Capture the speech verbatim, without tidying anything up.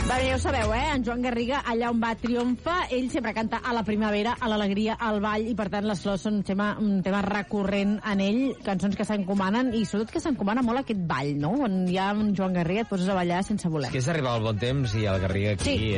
Bé, ja ho sabeu, eh? En Joan Garriga, allà on va, triomfa. Ell sempre canta a la primavera, a l'alegria, al ball, i per tant les flors són un tema, un tema recurrent en ell, cançons que s'encomanen, i sobretot que s'encomana molt aquest ball, no? Quan hi ha un Joan Garriga et poses a ballar sense voler. És que és arribar al bon temps i el Garriga aquí... Sí.